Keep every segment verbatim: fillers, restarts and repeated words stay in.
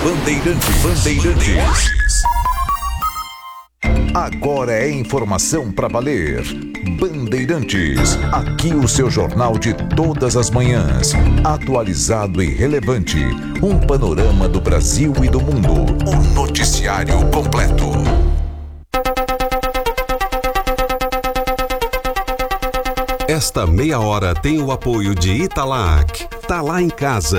Bandeirantes. Bandeirantes. Agora é informação para valer. Bandeirantes, aqui o seu jornal de todas as manhãs, atualizado e relevante, um panorama do Brasil e do mundo, o noticiário completo. Esta meia hora tem o apoio de Italac. Tá lá em casa.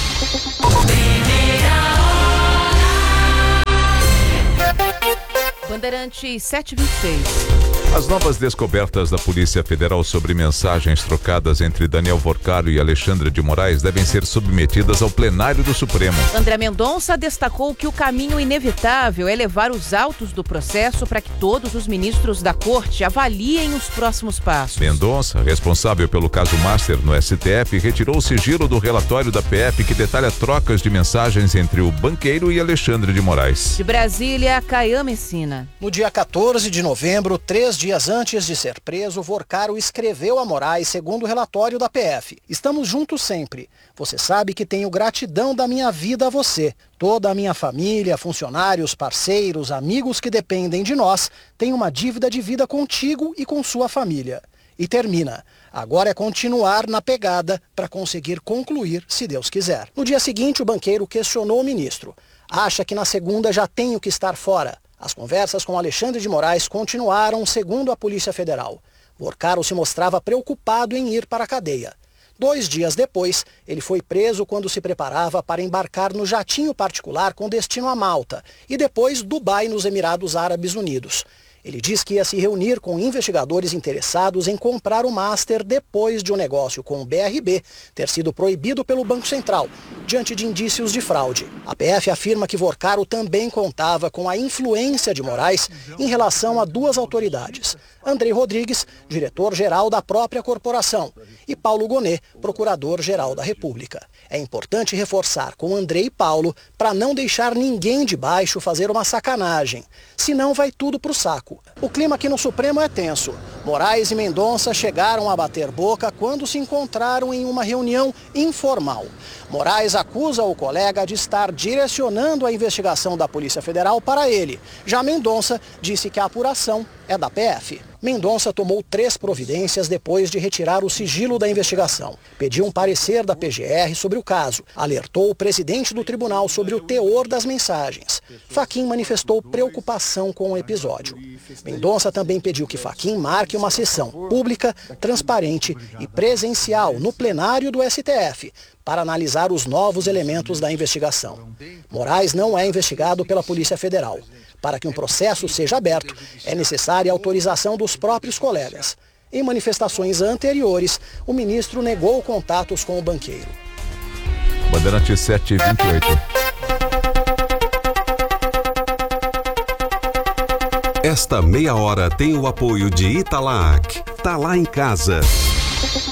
Bandeirantes sete e vinte e seis. As novas descobertas da Polícia Federal sobre mensagens trocadas entre Daniel Vorcaro e Alexandre de Moraes devem ser submetidas ao plenário do Supremo. André Mendonça destacou que o caminho inevitável é levar os autos do processo para que todos os ministros da Corte avaliem os próximos passos. Mendonça, responsável pelo caso Master no S T F, retirou o sigilo do relatório da P F que detalha trocas de mensagens entre o banqueiro e Alexandre de Moraes. De Brasília, Caiã Messina. No dia quatorze de novembro, três dias antes de ser preso, Vorcaro escreveu a Moraes segundo o relatório da P F. Estamos juntos sempre. Você sabe que tenho gratidão da minha vida a você. Toda a minha família, funcionários, parceiros, amigos que dependem de nós, têm uma dívida de vida contigo e com sua família. E termina. Agora é continuar na pegada para conseguir concluir, se Deus quiser. No dia seguinte, o banqueiro questionou o ministro. Acha que na segunda já tenho que estar fora. As conversas com Alexandre de Moraes continuaram, segundo a Polícia Federal. Vorcaro se mostrava preocupado em ir para a cadeia. Dois dias depois, ele foi preso quando se preparava para embarcar no jatinho particular com destino a Malta e depois Dubai, nos Emirados Árabes Unidos. Ele diz que ia se reunir com investigadores interessados em comprar o Master depois de o negócio com o B R B ter sido proibido pelo Banco Central, diante de indícios de fraude. A P F afirma que Vorcaro também contava com a influência de Moraes em relação a duas autoridades. Andrei Rodrigues, diretor-geral da própria corporação, e Paulo Gonet, procurador-geral da República. É importante reforçar com Andrei e Paulo para não deixar ninguém de baixo fazer uma sacanagem, senão vai tudo pro saco. O clima aqui no Supremo é tenso. Moraes e Mendonça chegaram a bater boca quando se encontraram em uma reunião informal. Moraes acusa o colega de estar direcionando a investigação da Polícia Federal para ele. Já Mendonça disse que a apuração é da P F. Mendonça tomou três providências depois de retirar o sigilo da investigação. Pediu um parecer da P G R sobre o caso. Alertou o presidente do tribunal sobre o teor das mensagens. Fachin manifestou preocupação com o episódio. Mendonça também pediu que Fachin marque uma sessão pública, transparente e presencial no plenário do S T F para analisar os novos elementos da investigação. Moraes não é investigado pela Polícia Federal. Para que um processo seja aberto, é necessária a autorização dos próprios colegas. Em manifestações anteriores, o ministro negou contatos com o banqueiro. Bandeirante sete e vinte e oito. Esta meia hora tem o apoio de Italac. Tá lá em casa.